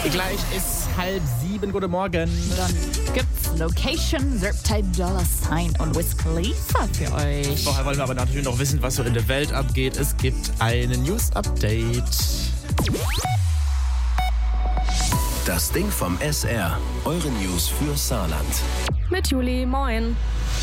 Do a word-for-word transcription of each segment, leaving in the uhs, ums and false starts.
Gleich ist halb sieben. Guten Morgen. Dann gibt's Location, Zerptide Dollar Sign und Wiz Khalifa für euch. Vorher wollen wir aber natürlich noch wissen, was so in der Welt abgeht. Es gibt ein News-Update. Das Ding vom S R. Eure News für Saarland. Mit Juli, moin.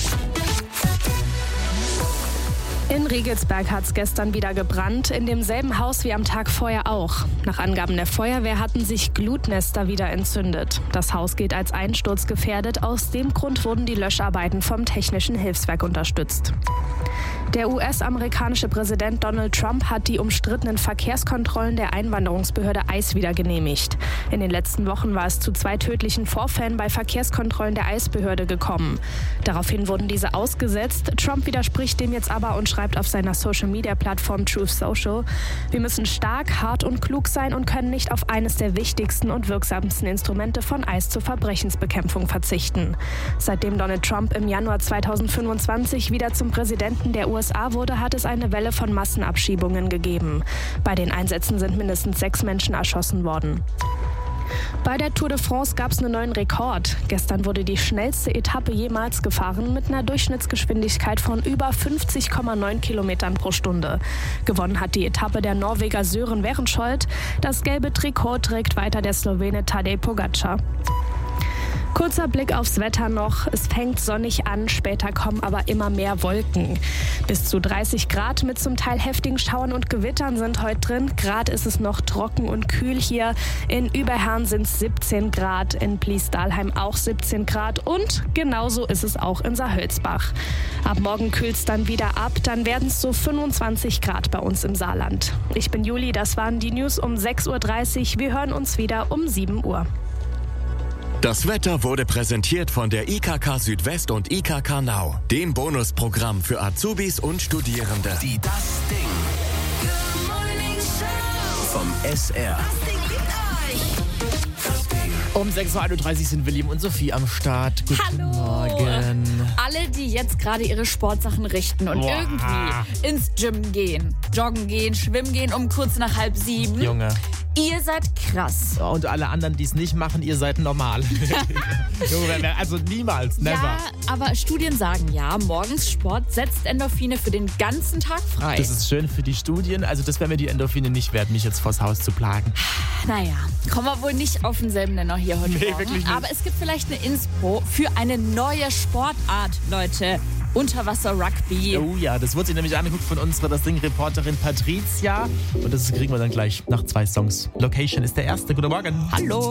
In Riegelsberg hat es gestern wieder gebrannt, in demselben Haus wie am Tag vorher auch. Nach Angaben der Feuerwehr hatten sich Glutnester wieder entzündet. Das Haus gilt als einsturzgefährdet. Aus dem Grund wurden die Löscharbeiten vom Technischen Hilfswerk unterstützt. Der U S-amerikanische Präsident Donald Trump hat die umstrittenen Verkehrskontrollen der Einwanderungsbehörde I C E wieder genehmigt. In den letzten Wochen war es zu zwei tödlichen Vorfällen bei Verkehrskontrollen der I C E-Behörde gekommen. Daraufhin wurden diese ausgesetzt. Trump widerspricht dem jetzt aber und schreibt auf seiner Social-Media-Plattform Truth Social: Wir müssen stark, hart und klug sein und können nicht auf eines der wichtigsten und wirksamsten Instrumente von I C E zur Verbrechensbekämpfung verzichten. Seitdem Donald Trump im Januar zweitausendfünfundzwanzig wieder zum Präsidenten der U S A wurde, hat es eine Welle von Massenabschiebungen gegeben. Bei den Einsätzen sind mindestens sechs Menschen erschossen worden. Bei der Tour de France gab es einen neuen Rekord. Gestern wurde die schnellste Etappe jemals gefahren mit einer Durchschnittsgeschwindigkeit von über fünfzig Komma neun Kilometern pro Stunde. Gewonnen hat die Etappe der Norweger Sören Werenskjold. Das gelbe Trikot trägt weiter der Slowene Tadej Pogačar. Kurzer Blick aufs Wetter noch. Es fängt sonnig an, später kommen aber immer mehr Wolken. Bis zu dreißig Grad mit zum Teil heftigen Schauern und Gewittern sind heute drin. Gerade ist es noch trocken und kühl hier. In Überherrn sind es siebzehn Grad, in Bliesdalheim auch siebzehn Grad und genauso ist es auch in Saarhölzbach. Ab morgen kühlt es dann wieder ab, dann werden es so fünfundzwanzig Grad bei uns im Saarland. Ich bin Juli, das waren die News um sechs Uhr dreißig. Wir hören uns wieder um sieben Uhr. Das Wetter wurde präsentiert von der I K K Südwest und I K K Now, dem Bonusprogramm für Azubis und Studierende. Die Das Ding vom S R. Um sechs Uhr einunddreißig sind William und Sophie am Start. Guten Hallo. Morgen. Alle, die jetzt gerade ihre Sportsachen richten und Boah. irgendwie ins Gym gehen, joggen gehen, schwimmen gehen um kurz nach halb sieben. Junge. Ihr seid krass. Und alle anderen, die es nicht machen, ihr seid normal. Junge, also niemals, never. Ja, aber Studien sagen ja, morgens Sport setzt Endorphine für den ganzen Tag frei. Das ist schön für die Studien. Also das wäre mir die Endorphine nicht wert, mich jetzt vors Haus zu plagen. Naja, kommen wir wohl nicht auf denselben Nenner hier heute Nee, Morgen. wirklich nicht. Aber es gibt vielleicht eine Inspo für eine neue Sportart, Leute. Unterwasser-Rugby. Oh ja, das wurde sich nämlich angeguckt von unserer Das Ding-Reporterin Patricia. Und das kriegen wir dann gleich nach zwei Songs. Location ist der erste. Guten Morgen. Hallo.